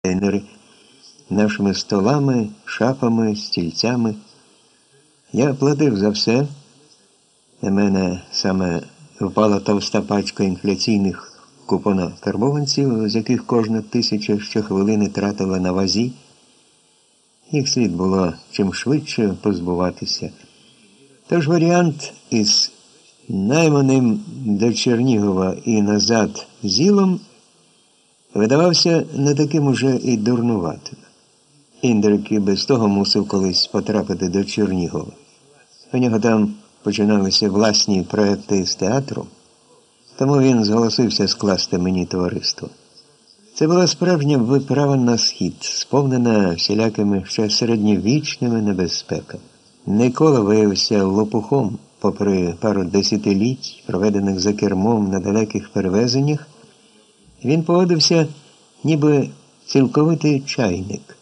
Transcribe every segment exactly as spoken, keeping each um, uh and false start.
контейнери, нашими столами, шафами, стільцями. Я платив за все. На мене саме впала товста пачка інфляційних купонокарбованців, з яких кожна тисяча щохвилини тратила на вазі. Їх слід було чим швидше позбуватися. Тож варіант із найманим до Чернігова і назад зілом видавався не таким уже і дурнуватим. Індрик і без того мусив колись потрапити до Чернігова. У нього там починалися власні проекти з театру, тому він зголосився скласти мені товариство. Це була справжня виправа на схід, сповнена всілякими ще середньовічними небезпеками. Микола виявився лопухом, попри пару десятиліть, проведених за кермом на далеких перевезеннях. Він поводився ніби цілковитий чайник.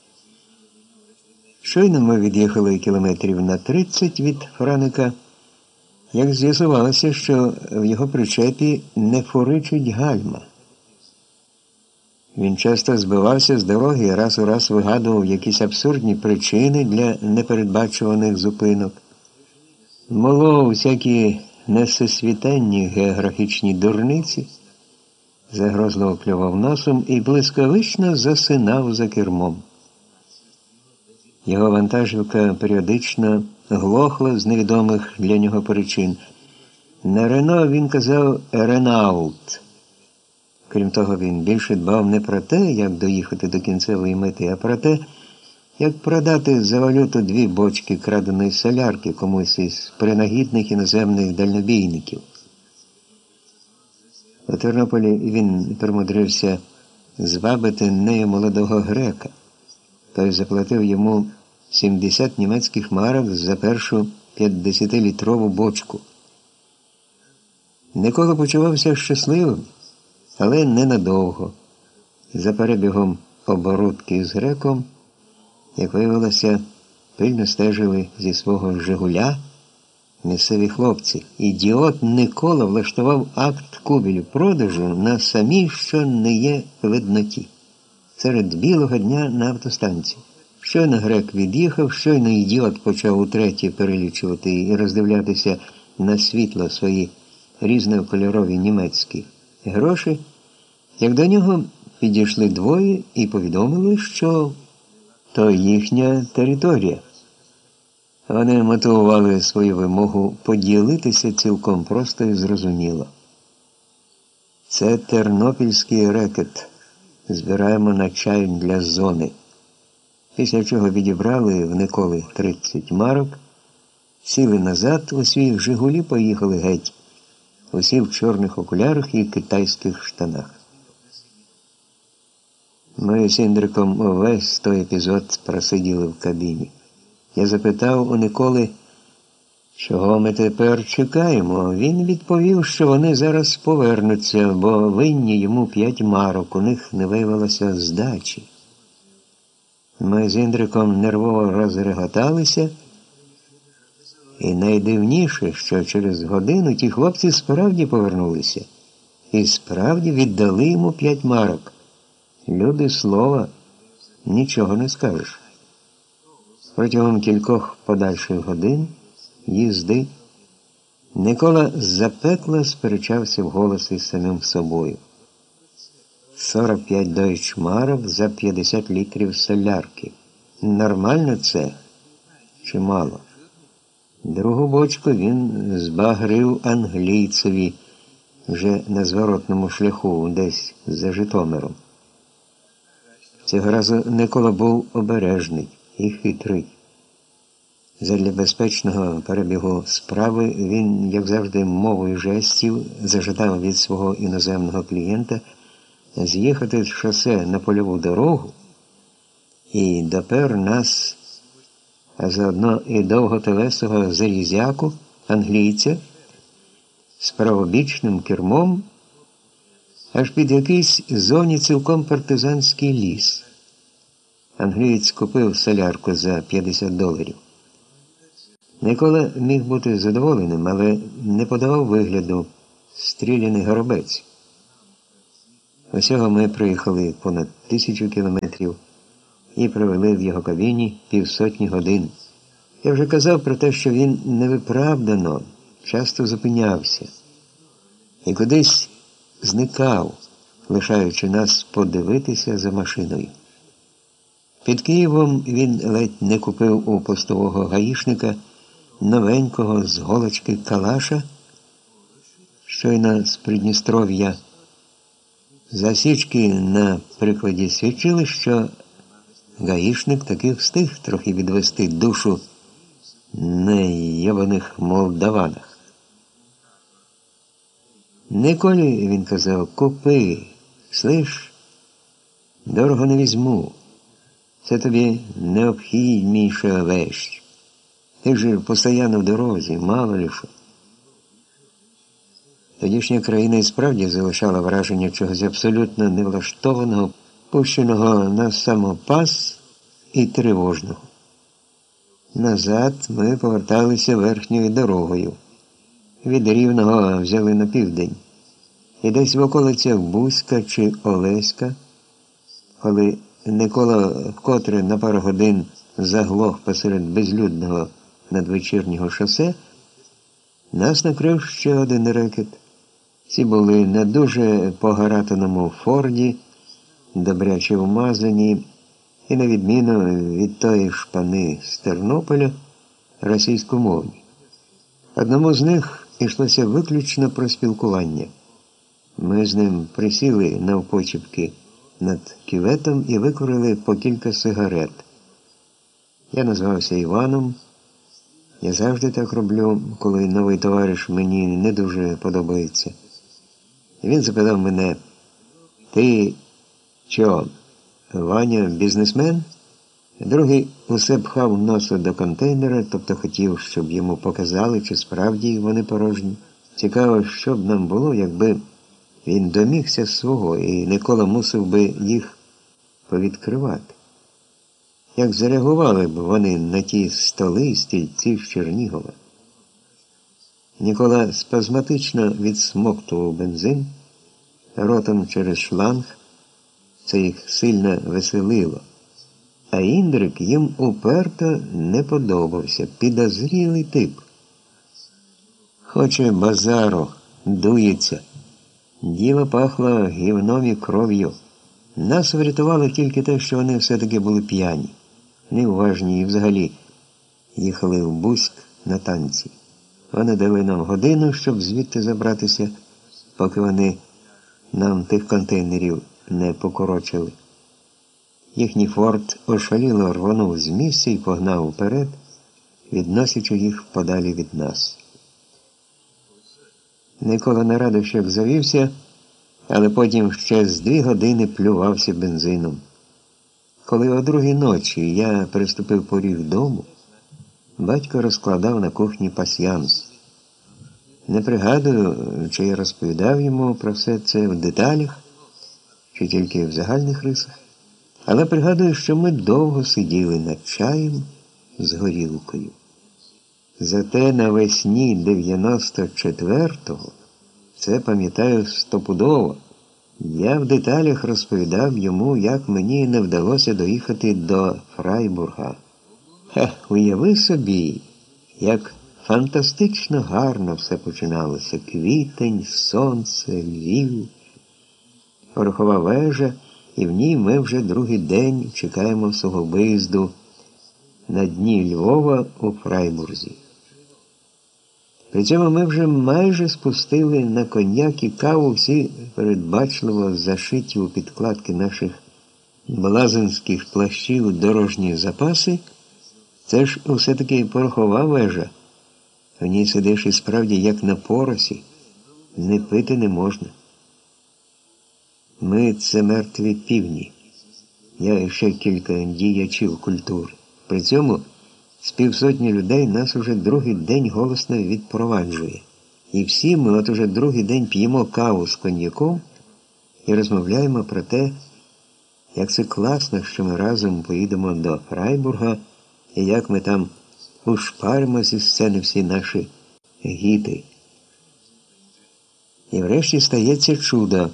Щойно ми від'їхали кілометрів на тридцять від Франика, як з'ясувалося, що в його причепі не фуричить гальма. Він часто збивався з дороги і раз у раз вигадував якісь абсурдні причини для непередбачуваних зупинок. Молов усякі несусвітенні географічні дурниці, загрозливо клював носом і блискавично засинав за кермом. Його вантажівка періодично глохла з невідомих для нього причин. На Рено він казав «Ренаулт». Крім того, він більше дбав не про те, як доїхати до кінцевої мети, а про те, як продати за валюту дві бочки краденої солярки комусь із принагідних іноземних дальнобійників. У Тернополі він примудрився звабити нею молодого грека. Той заплатив йому сімдесят німецьких марок за першу п'ятдесятилітрову бочку. Микола почувався щасливим, але ненадовго. За перебігом оборудки з греком, як виявилося, пильно стежили зі свого «Жигуля» місцеві хлопці. Ідіот Микола влаштував акт купівлі-продажу на самій, що не є видноті, серед білого дня на автостанції. Щойно грек від'їхав, щойно ідіот почав утретє перелічувати і роздивлятися на світло свої різнокольорові німецькі гроші, як до нього підійшли двоє і повідомили, що то їхня територія. Вони мотивували свою вимогу поділитися цілком просто і зрозуміло. Це тернопільський рекет. Збираємо на чай для зони. Після чого відібрали в Миколи тридцять марок, сіли назад у свій «Жигулі», поїхали геть. Усі в чорних окулярах і китайських штанах. Ми з Індриком увесь той епізод просиділи в кабіні. Я запитав у Миколи, чого ми тепер чекаємо. Він відповів, що вони зараз повернуться, бо винні йому п'ять марок, у них не виявилося здачі. Ми з Індриком нервово розреготалися, і найдивніше, що через годину ті хлопці справді повернулися. І справді віддали йому п'ять марок. Люди слова, нічого не скажеш. Протягом кількох подальших годин їзди Микола запекло сперечався вголос із самим собою. сорок п'ять дойчмарок за п'ятдесят літрів солярки. Нормально це? Чи мало? Другу бочку він збагрив англійцеві вже на зворотному шляху, десь за Житомиром. Цього разу Микола був обережний і хитрий. Задля безпечного перебігу справи він, як завжди, мовою жестів зажадав від свого іноземного клієнта з'їхати з шосе на польову дорогу і допер нас, а заодно і довготелесого залізяку, англійця, з правобічним кермом, аж під якийсь зоні цілком партизанський ліс. Англієць купив солярку за п'ятдесят доларів. Микола міг бути задоволеним, але не подавав вигляду стріляний горобець. Усього ми проїхали понад тисячу кілометрів і провели в його кабіні півсотні годин. Я вже казав про те, що він невиправдано часто зупинявся і кудись зникав, лишаючи нас подивитися за машиною. Під Києвом він ледь не купив у постового гаїшника новенького з голочки калаша, щойно з Придністров'я. Засічки на прикладі свідчили, що гаїшник таки встиг трохи відвести душу на йобаних молдаванах. «Николі, – він казав, – купи, слиш, дорого не візьму. Це тобі необхідніша вещь. Ти ж постійно в дорозі, мало ли що». Тодішня країна і справді залишала враження чогось абсолютно невлаштованого, пущеного на самопас і тривожного. Назад ми поверталися верхньою дорогою. Від Рівного взяли на південь. І десь в околицях Бузька чи Олеська, коли Никола вкотре на пару годин заглох посеред безлюдного надвечірнього шосе, нас накрив ще один рекет. Ці були на дуже погаратаному Форді, добряче вмазані, і на відміну від тої шпани з Тернополя, російськомовні. Одному з них йшлося виключно про спілкування. Ми з ним присіли навпочіпки над кюветом і викурили по кілька сигарет. Я назвався Іваном. Я завжди так роблю, коли новий товариш мені не дуже подобається. І він запитав мене: «Ти що, Ваня, бізнесмен?» Другий усе пхав носа до контейнера, тобто хотів, щоб йому показали, чи справді вони порожні. Цікаво, що б нам було, якби він домігся свого, і Никола мусив би їх повідкривати. Як зареагували б вони на ті столи і стільці з Чернігова? Нікола спазматично відсмоктував бензин ротом через шланг. Це їх сильно веселило. А Індрик їм уперто не подобався. Підозрілий тип. Хоче базару, дується. Діло пахло гівном і кров'ю. Нас врятувало тільки те, що вони все-таки були п'яні, неуважні і взагалі їхали в Бузьк на танці. Вони дали нам годину, щоб звідти забратися, поки вони нам тих контейнерів не покорочили. Їхній форт ошаліло рвонув з місця і погнав вперед, відносячи їх подалі від нас. Никола на радощах завівся, але потім ще з дві години плювався бензином. Коли о другій ночі я приступив поріг дому, батько розкладав на кухні пасьянс. Не пригадую, чи я розповідав йому про все це в деталях, чи тільки в загальних рисах, але пригадую, що ми довго сиділи над чаєм з горілкою. Зате навесні дев'яносто четвертого, це пам'ятаю стопудово, я в деталях розповідав йому, як мені не вдалося доїхати до Фрайбурга. Ха, уяви собі, як фантастично гарно все починалося. Квітень, сонце, Львів, порохова вежа, і в ній ми вже другий день чекаємо свого виїзду на дні Львова у Фрайбурзі. При цьому ми вже майже спустили на коньяк і каву всі передбачливо зашиті у підкладки наших блазенських плащів дорожні запаси. Це ж все-таки порохова вежа. В ній сидиш і справді як на поросі. Не пити не можна. Ми – це мертві півні. Я і ще кілька діячів культури. При цьому з півсотні людей нас уже другий день голосно відпроваджує. І всі ми от уже другий день п'ємо каву з коньяком і розмовляємо про те, як це класно, що ми разом поїдемо до Фрайбурга, і як ми там ушпаримо зі сцени всі наші гіти. І врешті стається чудо.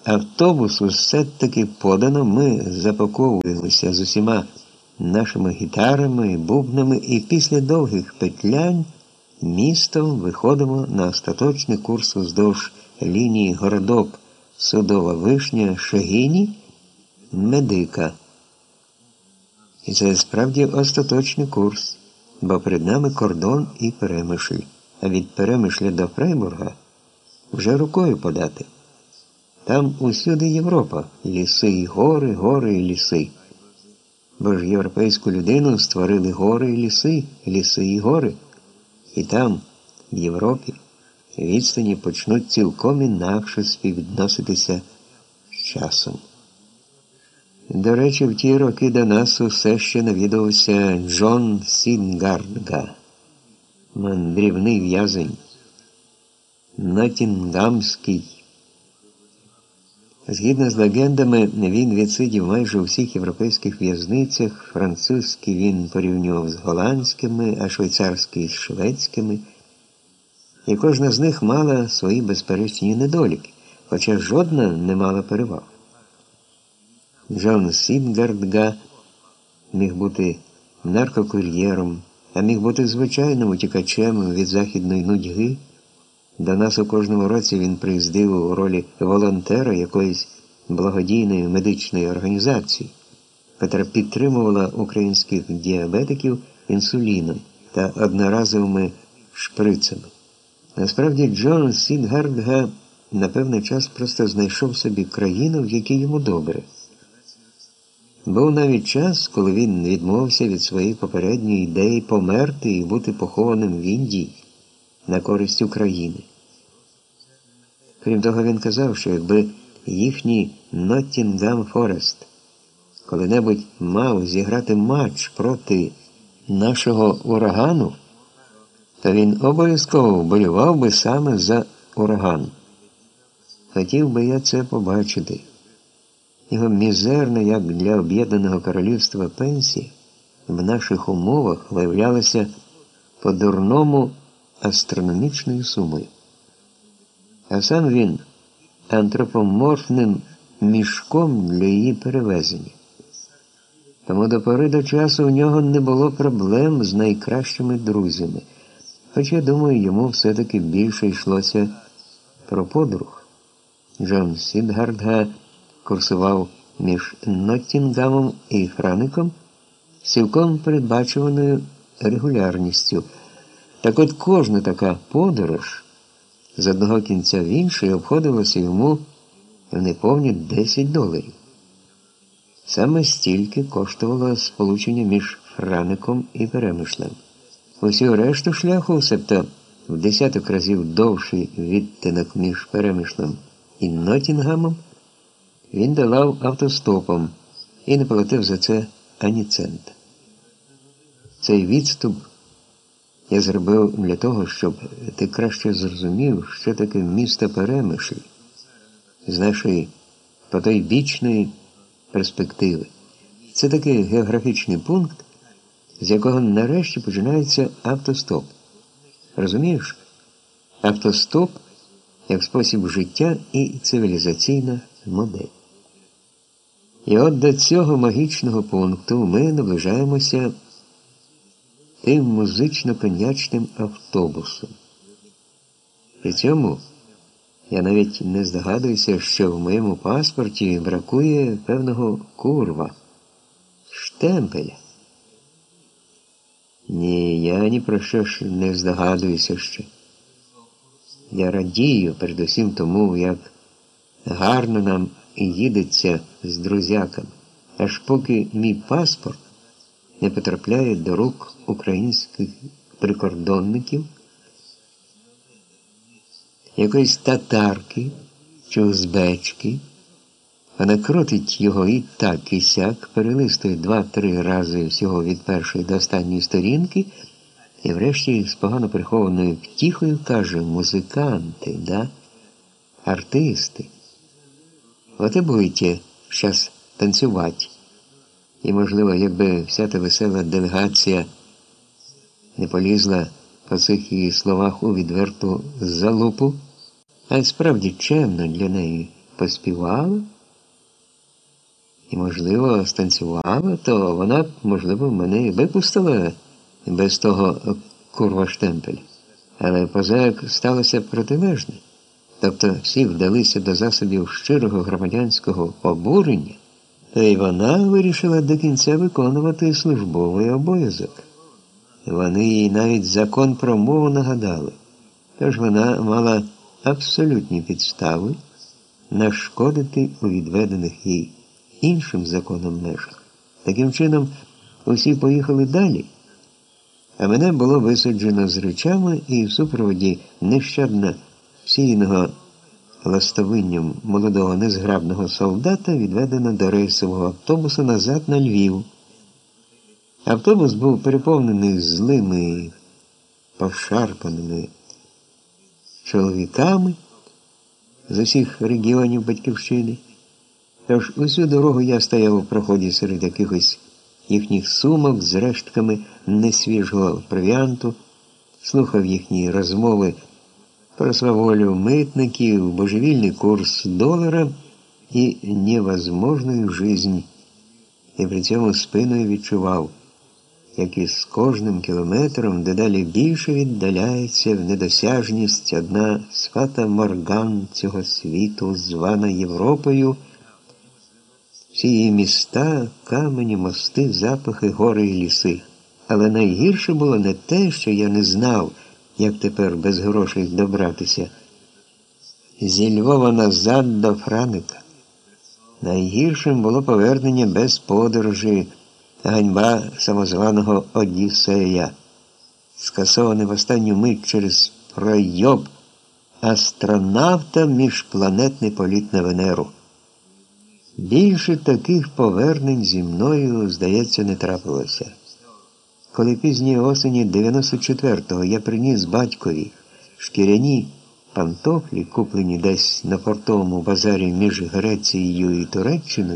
автобус все-таки подано, ми запаковуємося з усіма нашими гітарами, бубнами і після довгих петлянь містом виходимо на остаточний курс уздовж лінії городок Судова Вишня, Шегині, Медика. І це справді остаточний курс, бо перед нами кордон і Перемишль, а від Перемишля до Фрейбурга вже рукою подати. Там усюди Європа, ліси і гори, гори і ліси. Бо ж європейську людину створили гори і ліси, ліси і гори. І там, в Європі, відстані почнуть цілком інакше співвідноситися з часом. До речі, в ті роки до нас усе ще навідувався Джон Сінгардга, мандрівний в'язень, Ноттінгамський. Згідно з легендами, він відсидів майже у всіх європейських в'язницях, французький він порівнював з голландськими, а швейцарський – з шведськими. І кожна з них мала свої безперечні недоліки, хоча жодна не мала переваг. Джон Сінгардга міг бути наркокур'єром, а міг бути звичайним утікачем від західної нудьги. До нас у кожному році він приїздив у ролі волонтера якоїсь благодійної медичної організації, яка підтримувала українських діабетиків інсуліном та одноразовими шприцами. Насправді, Джон Сінгардга на певний час просто знайшов собі країну, в якій йому добре. Був навіть час, коли він відмовився від своєї попередньої ідеї померти і бути похованим в Індії на користь України. Крім того, він казав, що якби їхній Ноттінгам Форест коли-небудь мав зіграти матч проти нашого Урагану, то він обов'язково вболівав би саме за Ураган. Хотів би я це побачити. Його мізерна, як для Об'єднаного Королівства, пенсія в наших умовах виявлялася по-дурному астрономічною сумою. А сам він антропоморфним мішком для її перевезення. Тому до пори до часу у нього не було проблем з найкращими друзями. Хоч, я думаю, йому все-таки більше йшлося про подруг. Джон Сінгардга курсував між Ноттінгамом і Фраником з цілком передбачуваною регулярністю. Так от кожна така подорож з одного кінця в інший обходилася йому в неповні десять доларів. Саме стільки коштувало сполучення між Фраником і Перемишлем. Усю решту шляху, себто в десяток разів довший відтинок між Перемишлем і Ноттінгамом, він долав автостопом і не платив за це ані цента. Цей відступ я зробив для того, щоб ти краще зрозумів, що таке місто Перемишль з нашої потойбічної перспективи. Це такий географічний пункт, з якого нарешті починається автостоп. Розумієш? Автостоп як спосіб життя і цивілізаційна модель. І от до цього магічного пункту ми наближаємося тим музично-конячним автобусом. При цьому я навіть не здогадуюся, що в моєму паспорті бракує певного курва, штемпеля. Ні, я ні про що ж не здогадуюся ще. Я радію передусім тому, як гарно нам їдеться з друзяками, аж поки мій паспорт не потрапляє до рук українських прикордонників, якоїсь татарки чи узбечки. Вона крутить його і так, і сяк, перелистує два-три рази всього від першої до останньої сторінки, і врешті з погано прихованою втіхою каже: музиканти, да? Артисти. От і будете зараз танцювати. І, можливо, якби вся та весела делегація не полізла по цих її словах у відверту залупу, а й справді чемно для неї поспівала і, можливо, станцювала, то вона б, можливо, мене і випустила без того курва штемпеля. Але позаяк сталося протилежне. Тобто всі вдалися до засобів щирого громадянського обурення, та й вона вирішила до кінця виконувати службовий обов'язок. Вони їй навіть закон про мову нагадали, тож вона мала абсолютні підстави нашкодити у відведених їй іншим законом межах. Таким чином, усі поїхали далі, а мене було висаджено з речами і в супроводі нещадно сіяного ластовинням молодого незграбного солдата відведено до рейсового автобуса назад на Львів. Автобус був переповнений злими, повшарпаними чоловіками з усіх регіонів Батьківщини. Тож усю дорогу я стояв у проході серед якихось їхніх сумок з рештками несвіжого провіанту, слухав їхні розмови про сваволю митників, божевільний курс долара і невозможну жизнь. І при цьому спиною відчував, як із кожним кілометром дедалі більше віддаляється в недосяжність одна з фата-морган цього світу, звана Європою. Всі її міста, камені, мости, запахи, гори і ліси. Але найгірше було не те, що я не знав, як тепер без грошей добратися зі Львова назад до Франика. Найгіршим було повернення без подорожі, ганьба самозваного Одіссея, скасований в останню мить через пройоб астронавта міжпланетний політ на Венеру. Більше таких повернень зі мною, здається, не трапилося. Коли пізньої осені дев'яносто четвертого я приніс батькові шкіряні пантофлі, куплені десь на портовому базарі між Грецією і Туреччиною,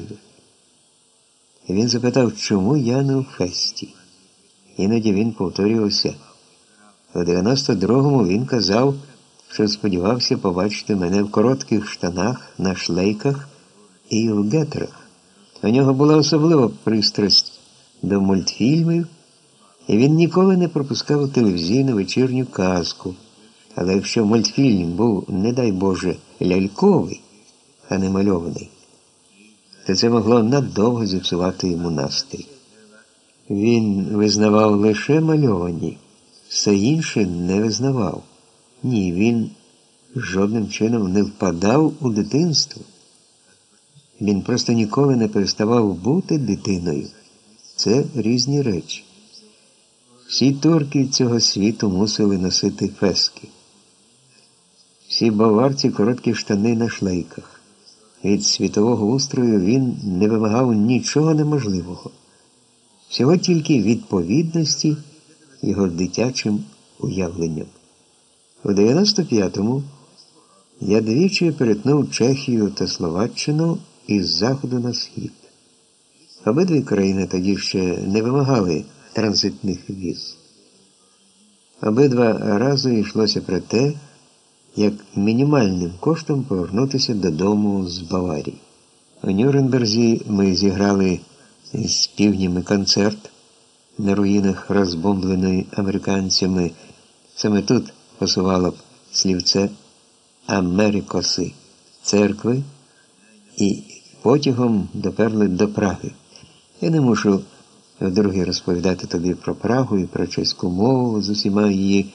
він запитав, чому я не у фесті. Іноді він повторювався. У дев'яносто другому він казав, що сподівався побачити мене в коротких штанах, на шлейках і в гетрах. У нього була особлива пристрасть до мультфільмів, і він ніколи не пропускав телевізійну вечірню казку. Але якщо мультфільм був, не дай Боже, ляльковий, а не мальований, то це могло надовго зіпсувати йому настрій. Він визнавав лише мальовані, все інше не визнавав. Ні, він жодним чином не впадав у дитинство. Він просто ніколи не переставав бути дитиною. Це різні речі. Всі турки цього світу мусили носити фески. Всі баварці короткі штани на шлейках. Від світового устрою він не вимагав нічого неможливого. Всього тільки відповідності його дитячим уявленням. У дев'яносто п'ятому я двічі перетнув Чехію та Словаччину із заходу на схід. Обидві країни тоді ще не вимагали транзитних віз. Обидва рази йшлося про те, як мінімальним коштом повернутися додому з Баварії. У Нюрнберзі ми зіграли з півнями концерт на руїнах, розбомбленої американцями. Саме тут посувало б слівце Америкоси церкви і потягом доперли до Праги. Я не мушу вдруге розповідати тобі про Прагу і про чеську мову з усіма її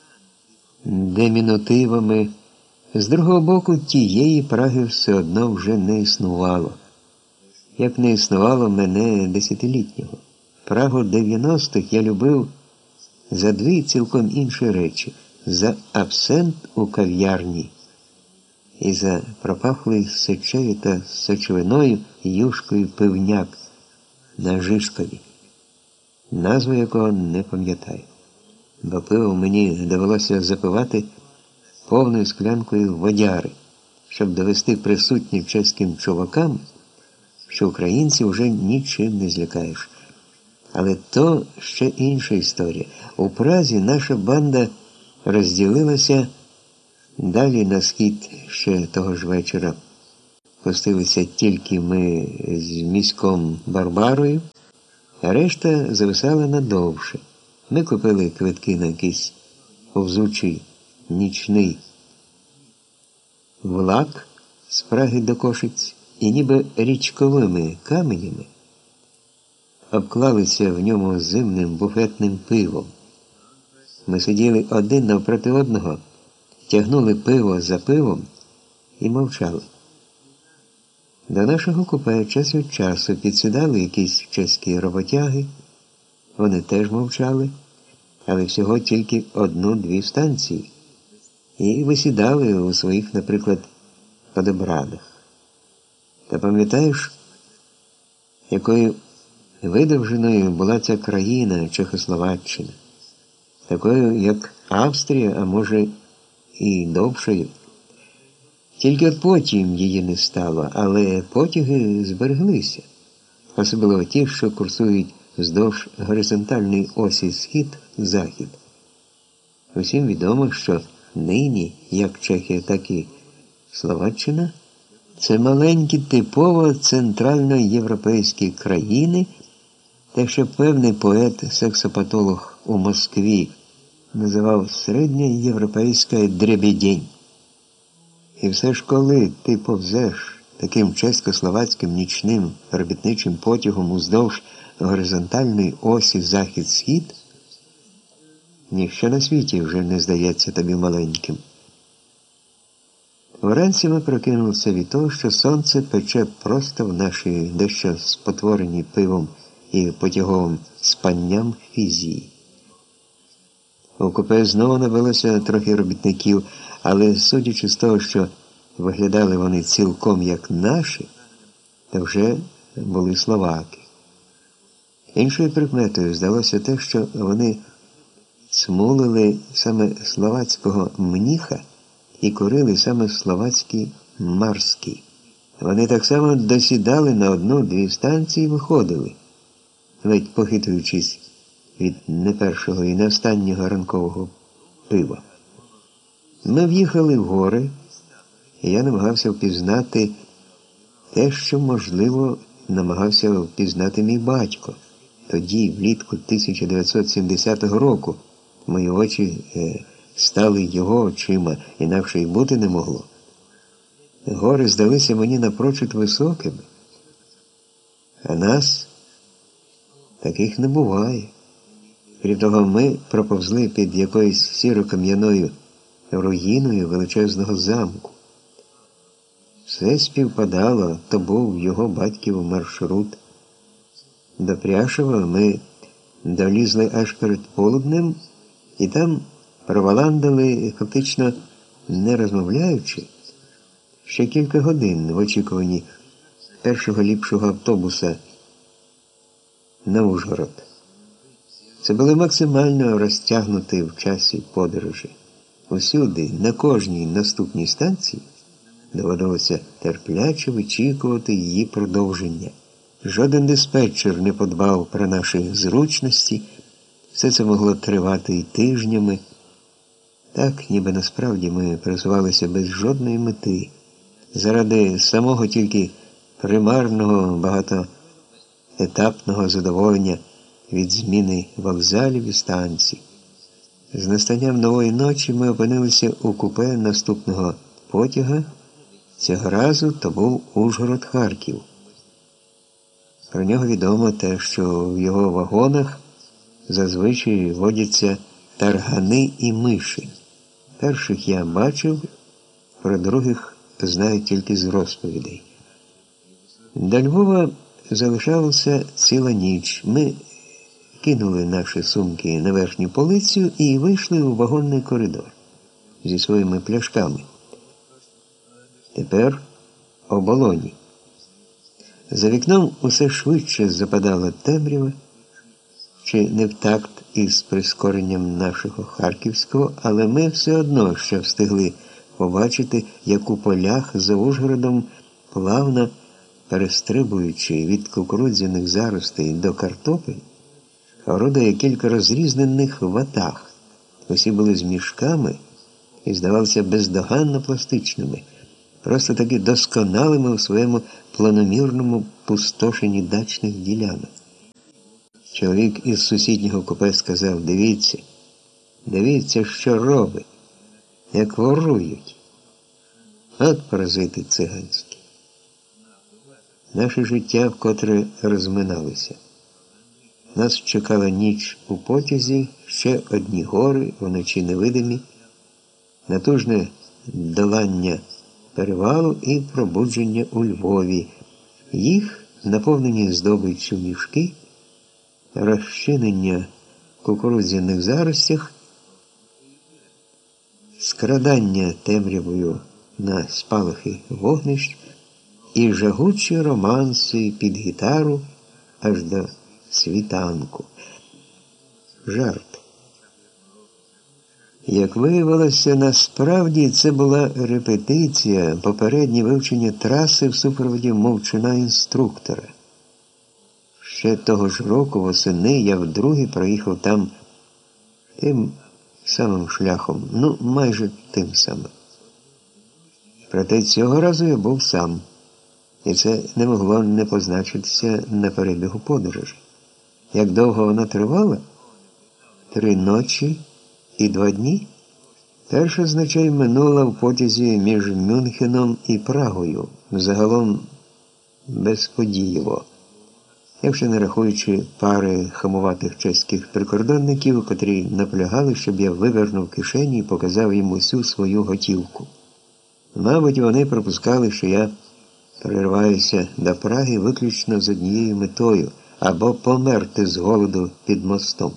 демінутивами. З другого боку, тієї Праги все одно вже не існувало. Як не існувало мене десятилітнього. Прагу дев'яностих я любив за дві цілком інші речі. За абсент у кав'ярні і за пропахлий сечею та сечовиною юшкою пивняк на Жишкові, назву якого не пам'ятаю. Бо пиво мені довелося запивати повною склянкою водяри, щоб довести присутнім чеським чувакам, що українців вже нічим не злякаєш. Але то ще інша історія. У Празі наша банда розділилася далі на схід ще того ж вечора. Пустилися тільки ми з міськом Барбарою, а решта зависала надовше. Ми купили квитки на якийсь повзучий нічний влак з Праги до Кошиць і ніби річковими каменями обклалися в ньому зимним буфетним пивом. Ми сиділи один навпроти одного, тягнули пиво за пивом і мовчали. До нашого купе час від часу підсідали якісь чеські роботяги, вони теж мовчали, але всього тільки одну-дві станції, і висідали у своїх, наприклад, подобранах. Та пам'ятаєш, якою видовженою була ця країна, Чехословаччина, такою, як Австрія, а може і довшою. Тільки от потім її не стало, але потяги збереглися. Особливо ті, що курсують вздовж горизонтальної осі схід-захід. Усім відомо, що нині, як Чехія, так і Словаччина, це маленькі типово центральноєвропейські країни, те, що певний поет-сексопатолог у Москві називав середньоєвропейська дребедень. І все ж коли ти повзеш таким чесько-словацьким нічним робітничим потягом уздовж горизонтальної осі захід-схід, ніщо на світі вже не здається тобі маленьким. Вранці ми прокинулися від того, що сонце пече просто в нашій дещо спотвореній пивом і потяговим спанням фізії. У купе знову набилося трохи робітників, але судячи з того, що виглядали вони цілком як наші, то вже були словаки. Іншою прикметою здалося те, що вони цмулили саме словацького мніха і курили саме словацький марський. Вони так само досідали на одну-дві станції і виходили, ледь похитуючись від не першого і не останнього ранкового пива. Ми в'їхали в гори, і я намагався впізнати те, що, можливо, намагався впізнати мій батько. Тоді, влітку тисяча дев'ятсот сімдесятого року, мої очі е, стали його очима, інакше й бути не могло. Гори здалися мені напрочуд високими, а нас таких не буває. Крім того, ми проповзли під якоюсь сіро-кам'яною руїною величезного замку. Все співпадало, то був його батьків маршрут. До Пряшева ми долізли аж перед полуднем, і там проваландали, фактично не розмовляючи, ще кілька годин в очікуванні першого ліпшого автобуса на Ужгород. Це були максимально розтягнуті в часі подорожі. Усюди, на кожній наступній станції, доводилося терпляче вичікувати її продовження. Жоден диспетчер не подбав про наші зручності, все це могло тривати і тижнями. Так, ніби насправді ми просувалися без жодної мети, заради самого тільки примарного багатоетапного задоволення від зміни вокзалів і станцій. З настанням нової ночі ми опинилися у купе наступного потяга. Цього разу то був Ужгород-Харків. Про нього відомо те, що в його вагонах зазвичай водяться таргани і миші. Перших я бачив, про других знаю тільки з розповідей. До Львова залишалася ціла ніч. Ми кинули наші сумки на верхню полицю і вийшли у вагонний коридор зі своїми пляшками. Тепер оболоні. За вікном усе швидше западала темрява, чи не в такт із прискоренням нашого харківського, але ми все одно ще встигли побачити, як у полях за Ужгородом, плавно перестрибуючи від кукурудзяних заростей до картопель, орудує кілька розрізнених ватаг. Усі були з мішками і здавалися бездоганно пластичними. просто таки досконалими у своєму планомірному пустошенні дачних ділянок. Чоловік із сусіднього купе сказав: «Дивіться, дивіться, що робить, як ворують. От паразити циганські». Наше життя вкотре розминалося. Нас чекала ніч у потязі, ще одні гори, вночі невидимі, натужне долання перевалу і пробудження у Львові. Їх, наповнені здобиччю мішки, розчинення в кукурудзяних заростях, скрадання темрявою на спалахи вогнищ і жагучі романси під гітару аж до світанку. Жарт. Як виявилося, насправді це була репетиція, попереднє вивчення траси в супроводі мовчана інструктора. Ще того ж року восени я вдруге проїхав там тим самим шляхом, ну майже тим самим. Проте цього разу я був сам, і це не могло не позначитися на перебігу подорожі. Як довго вона тривала? Три ночі і два дні? Перша з ночей минула в потязі між Мюнхеном і Прагою, загалом безподієво. Якщо не рахуючи пари хамуватих чеських прикордонників, котрі наполягали, щоб я вивернув кишені і показав їм усю свою готівку. Мабуть, вони припускали, що я перериваюся до Праги виключно з однією метою – або померти з голоду під мостом.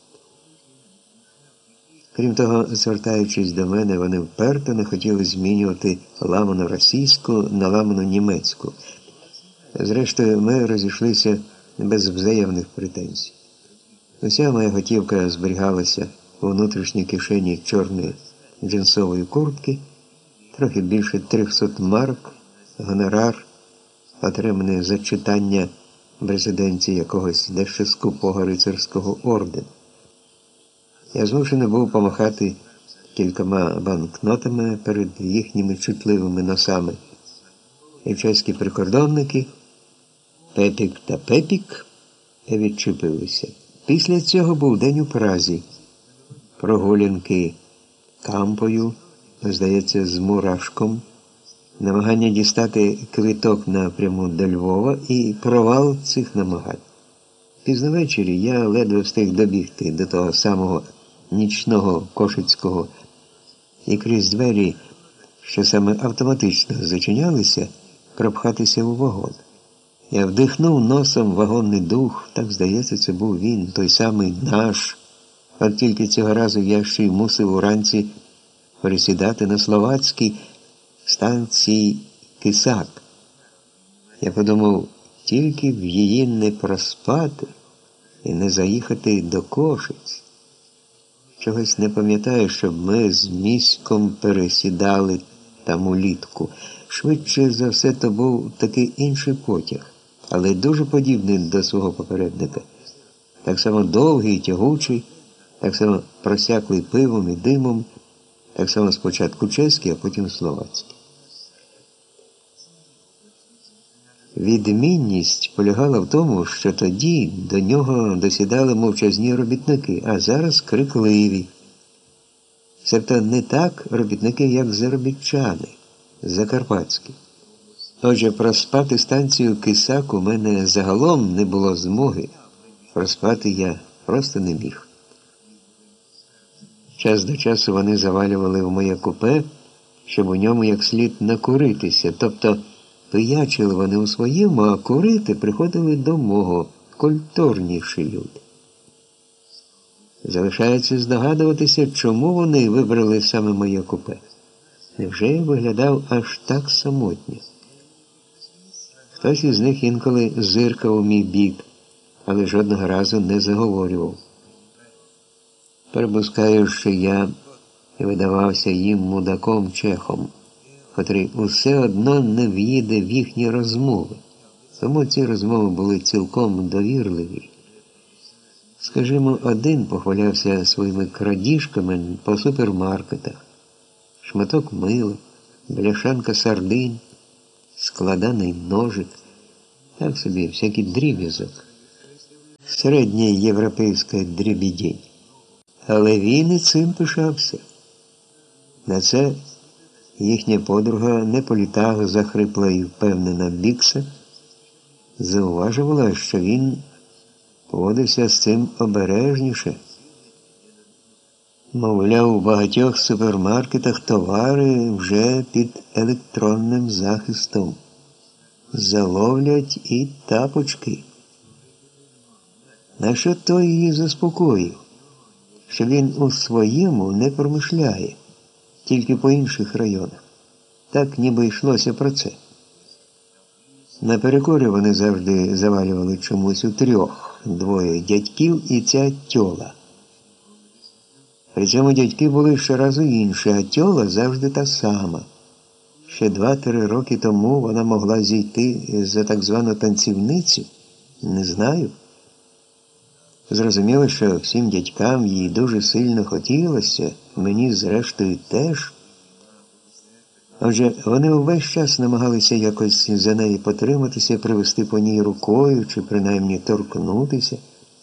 Крім того, звертаючись до мене, вони вперто не хотіли змінювати ламану російську на ламану німецьку. Зрештою, ми розійшлися без взаємних претензій. Уся моя готівка зберігалася у внутрішній кишені чорної джинсової куртки, трохи більше трьохсот марок, гонорар, отриманий за читання в резиденції якогось дещо скупого рицарського ордену. Я змушений був помахати кількома банкнотами перед їхніми чутливими носами. І чеські прикордонники, Пепік та Пепік, відчепилися. Після цього був день у Празі. Прогулянки Кампою, здається, з Мурашком, намагання дістати квиток напряму до Львова і провал цих намагань. Пізно ввечері я ледве встиг добігти до того самого нічного Кошицького і крізь двері, що саме автоматично зачинялися, пропхатися у вагон. Я вдихнув носом вагонний дух, так, здається, це був він, той самий наш. От тільки цього разу я ще й мусив уранці пересідати на словацькій станції Кисак. Я подумав, тільки в її не проспати і не заїхати до Кошиць. Чогось не пам'ятаю, щоб ми з міськом пересідали там улітку. Швидше за все, то був такий інший потяг, але дуже подібний до свого попередника. Так само довгий і тягучий, так само просяклий пивом і димом, так само спочатку чеський, а потім словацький. Відмінність полягала в тому, що тоді до нього досідали мовчазні робітники, а зараз крикливі. Себто не так робітники, як заробітчани, закарпатські. Отже, проспати станцію Кисак у мене загалом не було змоги. Проспати я просто не міг. Час до часу вони завалювали в моє купе, щоб у ньому як слід накуритися, тобто пиячили вони у своєму, а курити приходили до мого, культурніші люди. Залишається здогадуватися, чому вони вибрали саме моє купе. Невже я виглядав аж так самотньо? Хтось із них інколи зиркав у мій бік, але жодного разу не заговорював. Припускаю, що я видавався їм мудаком-чехом, котрий усе одно не в'їде в їхні розмови. Тому ці розмови були цілком довірливі. Скажімо, один похвалявся своїми крадіжками по супермаркетах, шматок мила, бляшанка сардин, складаний ножик, так собі, всякий дріб'язок. Середня європейська дрібідень. Але він і цим пишався. На це їхня подруга не по літах захрипла і впевнена бікса, зауважувала, що він поводився з цим обережніше. Мовляв, у багатьох супермаркетах товари вже під електронним захистом. Заловлять і тапочки. На що той її заспокоїв? Що він у своєму не промишляє, тільки по інших районах. Так ніби йшлося про це. На перекурі вони завжди завалювали чомусь у трьох, двоє дядьків і ця тьола. При цьому дядьки були щоразу інші, а тьола завжди та сама. Ще два-три роки тому вона могла зійти за так звану танцівницю? Не знаю. Зрозуміло, що всім дядькам їй дуже сильно хотілося, мені зрештою теж. Отже, вони увесь час намагалися якось за неї потриматися, привести по ній рукою чи принаймні торкнутися.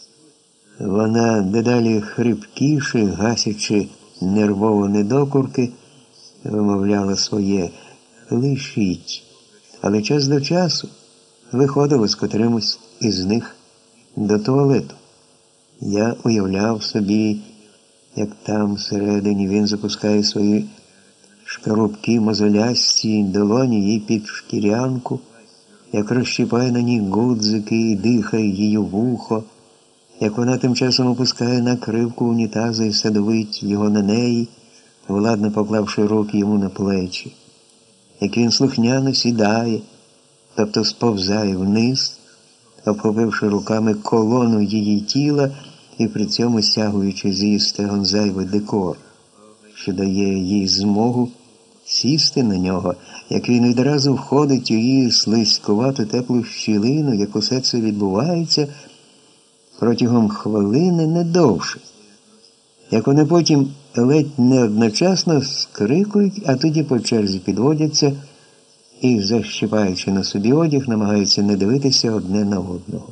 Вона дедалі хрипкіше, гасячи нервово недокурки, вимовляла своє «лишіть». Але час до часу виходила з котримось із них до туалету. Я уявляв собі, як там всередині він запускає свої шкарубки мозолясті долоні їй під шкірянку, як розщіпає на ній гудзики і дихає її вухо, як вона тим часом опускає накривку унітазу і садовить його на неї, владно поклавши руки йому на плечі, як він слухняно сідає, тобто сповзає вниз, обхопивши руками колону її тіла і при цьому стягуючи з її стегон зайвий декор, що дає їй змогу сісти на нього, як він відразу входить у її слизькувату теплу щілину, як усе це відбувається протягом хвилини, не довше. Як вони потім ледь не одночасно скрикують, а тоді по черзі підводяться і, защіпаючи на собі одяг, намагаються не дивитися одне на одного.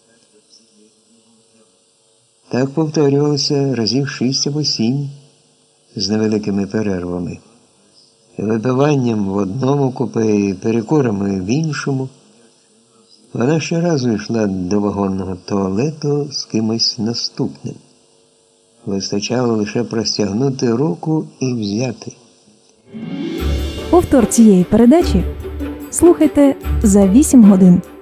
Так повторювалося разів шість або сім з невеликими перервами. Випиванням в одному купе і перекурами в іншому. Вона щоразу йшла до вагонного туалету з кимось наступним. Вистачало лише простягнути руку і взяти. Повтор цієї передачі слухайте за вісім годин.